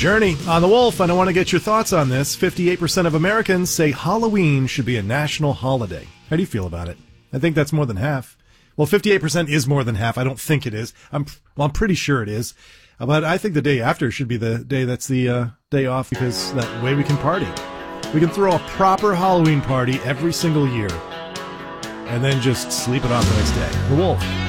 Journey on The Wolf, and I want to get your thoughts on this. 58% of Americans say Halloween should be a national holiday. How do you feel about it? I think that's more than half. Well, 58% is more than half. I don't think it is. I'm pretty sure it is. But I think the day after should be the day that's the day off, because that way we can party. We can throw a proper Halloween party every single year and then just sleep it off the next day. The Wolf.